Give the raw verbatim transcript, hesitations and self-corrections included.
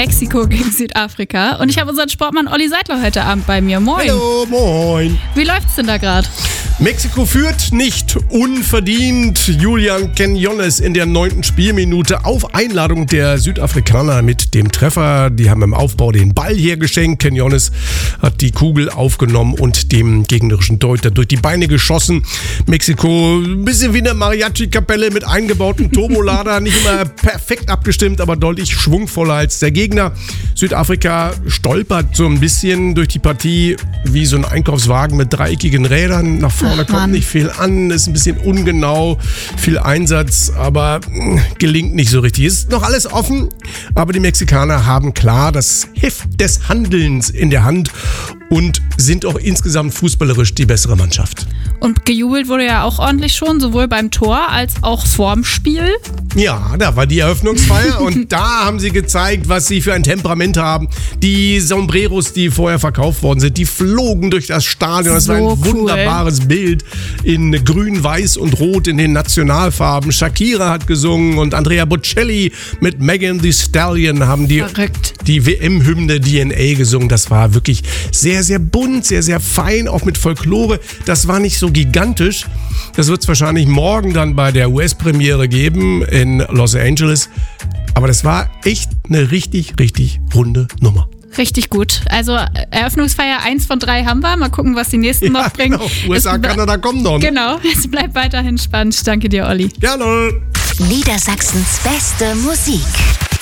Mexiko gegen Südafrika. Und ich habe unseren Sportmann Olli Seidler heute Abend bei mir. Moin. Hallo, moin. Wie läuft's denn da gerade? Mexiko führt nicht unverdient. Julian Quiñones in der neunten Spielminute auf Einladung der Südafrikaner mit dem Treffer. Die haben im Aufbau den Ball hergeschenkt. Quiñones hat die Kugel aufgenommen und dem gegnerischen Torhüter durch die Beine geschossen. Mexiko ein bisschen wie eine Mariachi-Kapelle mit eingebautem Turbolader. Nicht immer perfekt abgestimmt, aber deutlich schwungvoller als der Gegner. Südafrika stolpert so ein bisschen durch die Partie wie so ein Einkaufswagen mit dreieckigen Rädern. Nach vorne Ach, kommt Mann. nicht viel an, ist ein bisschen ungenau, viel Einsatz, aber mh, gelingt nicht so richtig. Ist noch alles offen, aber die Mexikaner haben klar das Heft des Handelns in der Hand und sind auch insgesamt fußballerisch die bessere Mannschaft. Und gejubelt wurde ja auch ordentlich schon, sowohl beim Tor als auch vorm Spiel. Ja, da war die Eröffnungsfeier und da haben sie gezeigt, was sie für ein Temperament haben. Die Sombreros, die vorher verkauft worden sind, die flogen durch das Stadion. Das so war ein cool. wunderbares Bild in grün, weiß und rot in den Nationalfarben. Shakira hat gesungen und Andrea Bocelli mit Megan Thee Stallion haben die, die W M-Hymne D N A gesungen. Das war wirklich sehr, sehr bunt, sehr, sehr fein, auch mit Folklore. Das war nicht so gigantisch. Das wird es wahrscheinlich morgen dann bei der U S-Premiere geben in Los Angeles. Aber das war echt eine richtig, richtig runde Nummer. Richtig gut. Also Eröffnungsfeier eins von drei haben wir. Mal gucken, was die nächsten ja, noch bringen. Genau. U S A, Kanada kommen noch. Ne? Genau. Es bleibt weiterhin spannend. Danke dir, Olli. Gerne. Niedersachsens beste Musik.